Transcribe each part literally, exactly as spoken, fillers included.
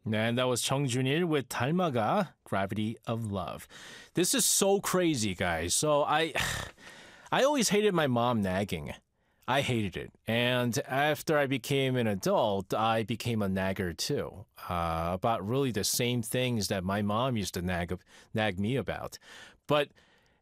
And that was Chung Junil with 닮아가, Gravity of Love. This is so crazy, guys. So I, I always hated my mom nagging. I hated it. And after I became an adult, I became a nagger too, uh, about really the same things that my mom used to nag, nag me about. But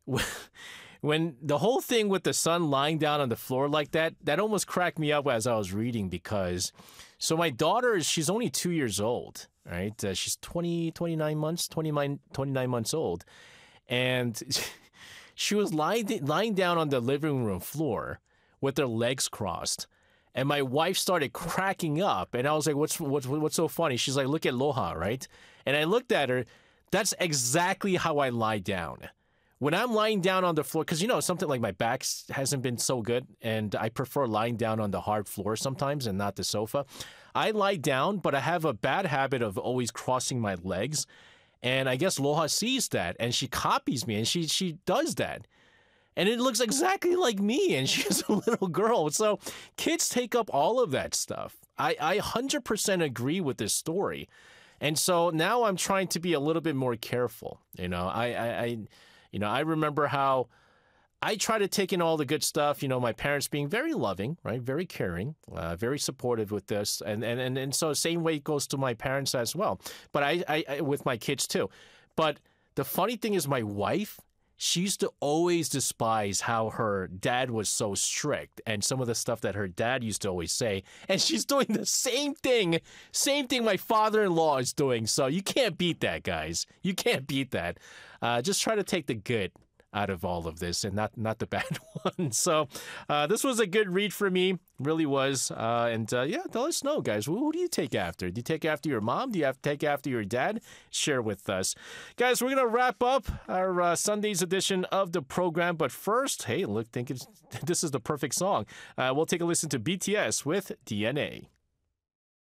when the whole thing with the son lying down on the floor like that, that almost cracked me up as I was reading because, so my daughter, is she's only two years old, right? Uh, she's twenty, twenty-nine months, twenty-nine, twenty-nine months old. And she was lying, lying down on the living room floor with their legs crossed. And my wife started cracking up. And I was like, what's, what's, what's so funny? She's like, look at Loha, right? And I looked at her. That's exactly how I lie down. When I'm lying down on the floor, because, you know, something like my back hasn't been so good, and I prefer lying down on the hard floor sometimes and not the sofa. I lie down, but I have a bad habit of always crossing my legs. And I guess Loha sees that, and she copies me, and she she does that. And it looks exactly like me, and she's a little girl. So kids take up all of that stuff. I, I one hundred percent agree with this story. And so now I'm trying to be a little bit more careful. You know, I, I, I you know, I remember how I try to take in all the good stuff, you know, my parents being very loving, right? Very caring, uh, very supportive with this. And, and, and, and so same way it goes to my parents as well. But I, I, I, with my kids too. But the funny thing is my wife, she used to always despise how her dad was so strict and some of the stuff that her dad used to always say. And she's doing the same thing, same thing my father-in-law is doing. So you can't beat that, guys. You can't beat that. Uh, just try to take the good out of all of this and not not the bad one. So uh, this was a good read for me, really was. Uh, and uh, yeah, let us know, guys. Who, who do you take after? Do you take after your mom? Do you have to take after your dad? Share with us. Guys, we're going to wrap up our uh, Sunday's edition of the program. But first, hey, look, think it's, this is the perfect song. Uh, we'll take a listen to B T S with D N A.